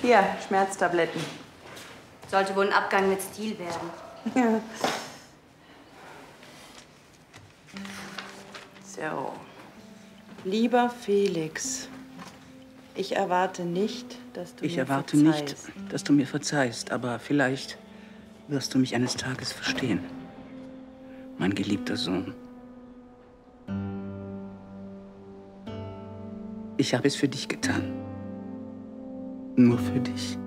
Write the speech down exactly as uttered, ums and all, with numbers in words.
Hier, Schmerztabletten. Sollte wohl ein Abgang mit Stil werden. Ja. So. Lieber Felix, ich erwarte nicht, dass du Ich mir erwarte verzeihst. nicht, dass du mir verzeihst, aber vielleicht wirst du mich eines Tages verstehen. Mein geliebter Sohn. Ich habe es für dich getan. Nur für dich.